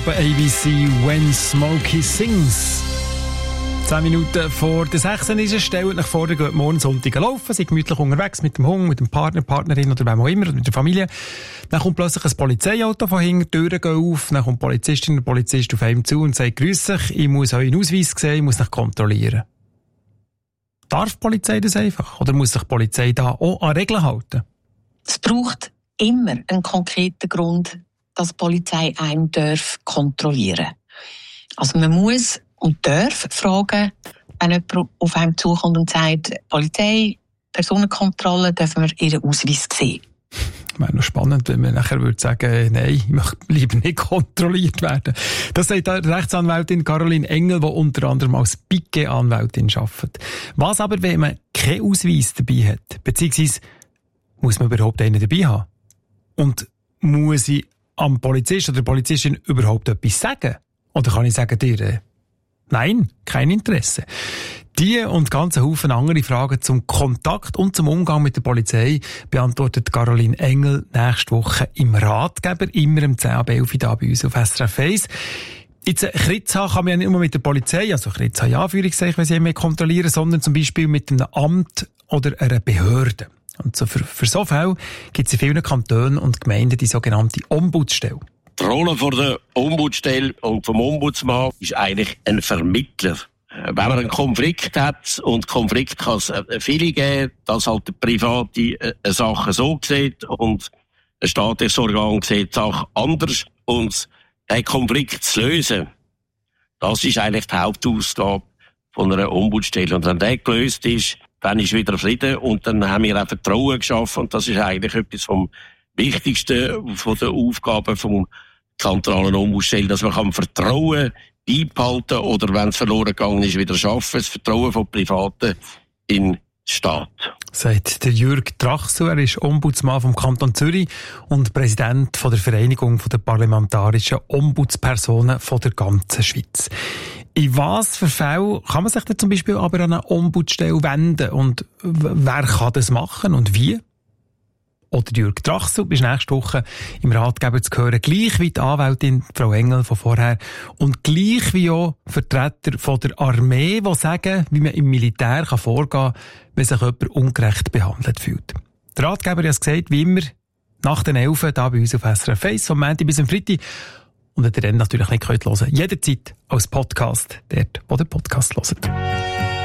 Gruppe ABC «When Smokey Sings». 10 Minuten vor der 6 ist es. Stellt euch vor, ihr geht morgen Sonntag laufen, seid gemütlich unterwegs mit dem Hund, mit dem Partner, Partnerin oder wem auch immer, mit der Familie. Dann kommt plötzlich ein Polizeiauto von hinten, die Türen gehen auf, dann kommt die Polizistin oder Polizist auf einem zu und sagt, grüß euch, ich muss euren Ausweis sehen, ich muss euch kontrollieren. Darf die Polizei das einfach? Oder muss sich die Polizei da auch an Regeln halten? Es braucht immer einen konkreten Grund, dass die Polizei einen kontrollieren darf. Also man muss und darf fragen, wenn jemand auf einem zukommt und sagt, Polizei, Personenkontrolle, dürfen wir ihren Ausweis sehen. Wäre noch spannend, wenn man nachher würde sagen, nein, ich möchte lieber nicht kontrolliert werden. Das sagt die Rechtsanwältin Caroline Engel, die unter anderem als Piquet-Anwältin arbeitet. Was aber, wenn man keinen Ausweis dabei hat? Beziehungsweise, muss man überhaupt einen dabei haben? Und muss ich am Polizist oder der Polizistin überhaupt etwas sagen? Oder kann ich sagen dir, nein, kein Interesse. Die und ganze Haufen andere Fragen zum Kontakt und zum Umgang mit der Polizei beantwortet Caroline Engel nächste Woche im Ratgeber, immer um 10 ab 11 da bei uns auf SRF 1. Jetzt Kritz haben kann man ja nicht nur mit der Polizei, also Kritz haben ja Anführungszeichen, wenn sie mehr kontrollieren, sondern zum Beispiel mit einem Amt oder einer Behörde. Und so für so Fälle gibt es in vielen Kantonen und Gemeinden die sogenannte Ombudsstelle. Die Rolle von der Ombudsstelle und vom Ombudsmann ist eigentlich ein Vermittler. Wenn man einen Konflikt hat, und Konflikt kann es viele geben, dass halt der Private eine Sache so sieht und ein staatliches Organ sieht die Sache anders, und einen Konflikt zu lösen, das ist eigentlich die Hauptaufgabe von einer Ombudsstelle. Und wenn der gelöst ist, dann ist wieder Frieden und dann haben wir auch Vertrauen geschaffen, und das ist eigentlich etwas vom Wichtigsten von der Aufgabe vom kantonalen Ombudsstelle, dass man Vertrauen beibehalten oder, wenn es verloren gegangen ist, wieder schaffen, das Vertrauen von Privaten in den Staat. Sagt der Jürg Trachsel, er ist Ombudsmann vom Kanton Zürich und Präsident von der Vereinigung der parlamentarischen Ombudspersonen von der ganzen Schweiz. In was für Fällen kann man sich denn zum Beispiel aber an eine Ombudsstelle wenden und wer kann das machen und wie? Oder Jürg Trachsel, bis nächste Woche im Ratgeber zu hören, gleich wie die Anwältin Frau Engel von vorher und gleich wie auch Vertreter von der Armee, die sagen, wie man im Militär vorgehen kann, wenn sich jemand ungerecht behandelt fühlt. Der Ratgeber hat es gesagt, wie immer, nach den 11 hier bei uns auf SRF 1, vom Montag bis am Freitag. Und wenn ihr dann natürlich nicht hören könnt, jederzeit als Podcast, dort, wo ihr Podcast hört.